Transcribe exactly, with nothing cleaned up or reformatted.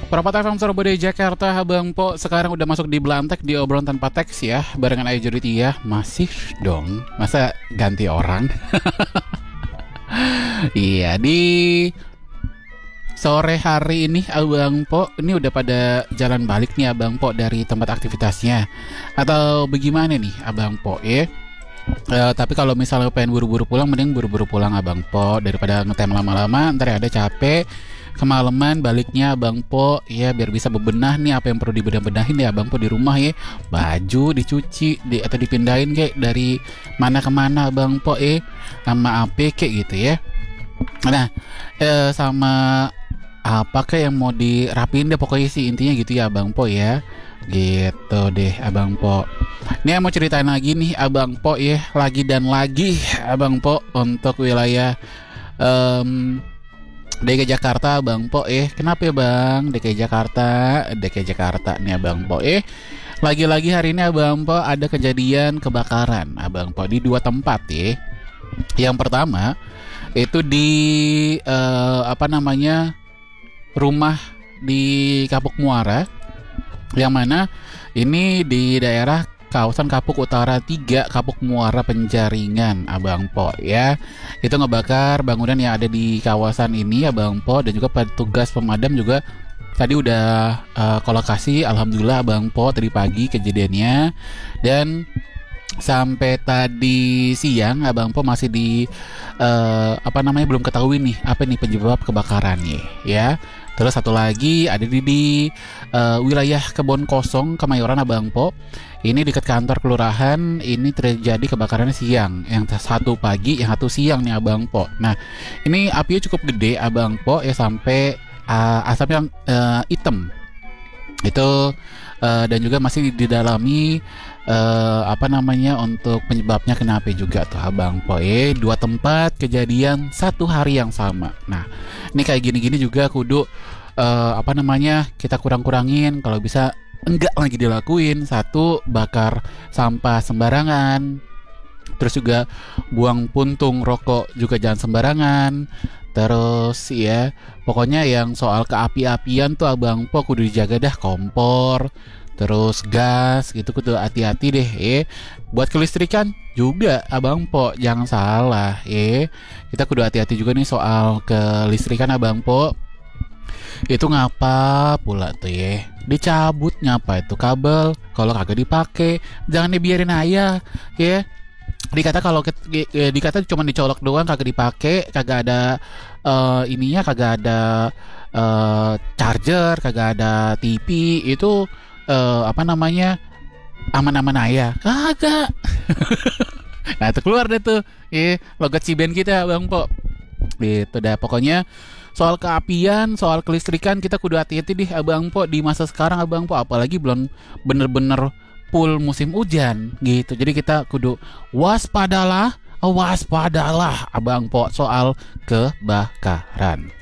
Perempat F M Surabaya Jakarta, Abang Po sekarang udah masuk di Belantek di obrolan tanpa teks ya, barengan Ayu Juritia. Masih dong, masa ganti orang? Iya, di sore hari ini Abang Po ini udah pada jalan balik nih Abang Po dari tempat aktivitasnya. Atau bagaimana nih Abang Po ya? Uh, tapi kalau misalnya pengen buru-buru pulang, mending buru-buru pulang Abang Po, daripada ngetem lama-lama ntar ada capek kemalaman baliknya Abang Po ya, biar bisa bebenah nih apa yang perlu dibedah-bedahin ya Abang Po di rumah ya, baju dicuci di, atau dipindahin kayak dari mana ke mana Abang Po eh sama A P kayak gitu ya. Nah eh, sama apa kayak yang mau dirapiin deh pokoknya sih, intinya gitu ya Abang Po ya, gitu deh Abang Po. Ini mau ceritain lagi nih Abang Po ya, lagi dan lagi Abang Po untuk wilayah um, D K I Jakarta Abang Po eh. Kenapa ya Bang? D K I Jakarta, D K I Jakarta nih Abang Po eh. Lagi-lagi hari ini Abang Po ada kejadian kebakaran Abang Po di dua tempat ya. Yang pertama itu di uh, apa namanya rumah di Kapuk Muara, yang mana ini di daerah kawasan Kapuk Utara tiga, Kapuk Muara Penjaringan Abang Po ya. Itu ngebakar bangunan yang ada di kawasan ini Abang Po, dan juga petugas pemadam juga tadi udah uh, ke lokasi. Alhamdulillah Abang Po tadi pagi kejadiannya, dan sampai tadi siang Abang Po masih di uh, apa namanya belum ketahui nih apa nih penyebab kebakarannya ya. Terus satu lagi ada di, di uh, wilayah Kebon Kosong Kemayoran Abang Po. Ini dekat kantor kelurahan, ini terjadi kebakarannya siang. Yang satu pagi, yang satu siang nih Abang Po. Nah, ini apinya cukup gede Abang Po ya, sampai uh, asapnya uh, hitam. Itu uh, dan juga masih didalami uh, apa namanya untuk penyebabnya kenapa juga tuh Abang Po. Eh, dua tempat kejadian satu hari yang sama. Nah, ini kayak gini-gini juga kudu uh, apa namanya kita kurang-kurangin, kalau bisa enggak lagi dilakuin. Satu, bakar sampah sembarangan. Terus juga buang puntung rokok juga jangan sembarangan. Terus ya pokoknya yang soal keapi-apian tuh Abang Po kudu dijaga dah, kompor, terus gas gitu kudu hati-hati deh eh. Buat kelistrikan juga Abang Po jangan salah eh. Kita kudu hati-hati juga nih soal kelistrikan Abang Po. Itu ngapa pula tuh ya, dicabut nyapa itu kabel, kalau kagak dipakai jangan dibiarin aja ya. Dikata kalau dikata cuma dicolok doang, kagak dipakai, kagak ada uh, ininya, kagak ada uh, charger, kagak ada T V, itu uh, apa namanya aman-aman aja, kagak. Nah itu keluar deh tuh ya logat Ciben kita Bang Po. Itu dah pokoknya soal keapian, soal kelistrikan kita kudu hati-hati deh Abang Po di masa sekarang Abang Po, apalagi belum bener-bener full musim hujan gitu. Jadi kita kudu waspadalah, waspadalah Abang Po soal kebakaran.